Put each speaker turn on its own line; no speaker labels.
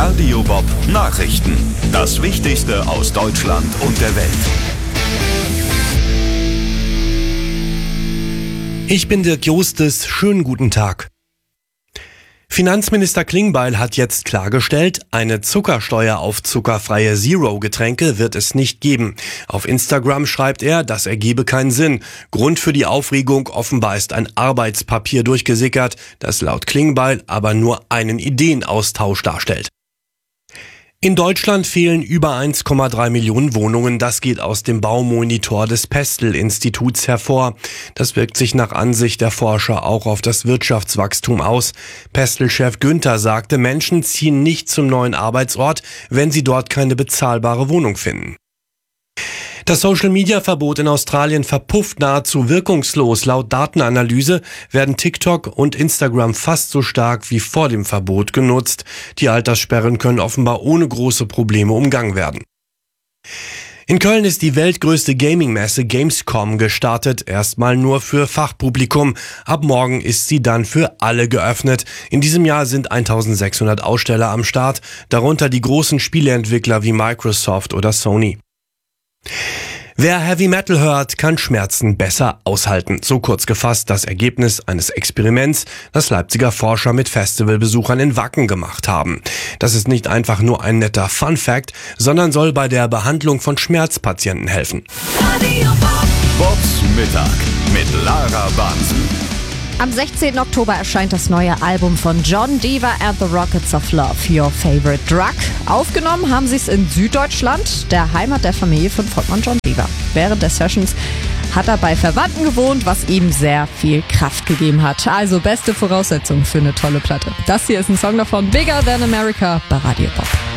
Radio Bob Nachrichten. Das Wichtigste aus Deutschland und der Welt.
Ich bin Dirk Jostes. Schönen guten Tag. Finanzminister Klingbeil hat jetzt klargestellt, eine Zuckersteuer auf zuckerfreie Zero-Getränke wird es nicht geben. Auf Instagram schreibt er, das ergebe keinen Sinn. Grund für die Aufregung offenbar ist ein Arbeitspapier durchgesickert, das laut Klingbeil aber nur einen Ideenaustausch darstellt. In Deutschland fehlen über 1,3 Millionen Wohnungen. Das geht aus dem Baumonitor des Pestel-Instituts hervor. Das wirkt sich nach Ansicht der Forscher auch auf das Wirtschaftswachstum aus. Pestel-Chef Günther sagte, Menschen ziehen nicht zum neuen Arbeitsort, wenn sie dort keine bezahlbare Wohnung finden. Das Social-Media-Verbot in Australien verpufft nahezu wirkungslos. Laut Datenanalyse werden TikTok und Instagram fast so stark wie vor dem Verbot genutzt. Die Alterssperren können offenbar ohne große Probleme umgangen werden. In Köln ist die weltgrößte Gaming-Messe Gamescom gestartet, erstmal nur für Fachpublikum. Ab morgen ist sie dann für alle geöffnet. In diesem Jahr sind 1600 Aussteller am Start, darunter die großen Spieleentwickler wie Microsoft oder Sony. Wer Heavy Metal hört, kann Schmerzen besser aushalten. So kurz gefasst das Ergebnis eines Experiments, das Leipziger Forscher mit Festivalbesuchern in Wacken gemacht haben. Das ist nicht einfach nur ein netter Fun-Fact, sondern soll bei der Behandlung von Schmerzpatienten helfen.
Bobs Mittag mit Lara Bansen.
Am 16. Oktober erscheint das neue Album von John Deaver and the Rockets of Love, Your Favorite Drug. Aufgenommen haben sie es in Süddeutschland, der Heimat der Familie von Frontmann John Deaver. Während der Sessions hat er bei Verwandten gewohnt, was ihm sehr viel Kraft gegeben hat. Also beste Voraussetzungen für eine tolle Platte. Das hier ist ein Song davon, Bigger Than America, bei Radio Pop.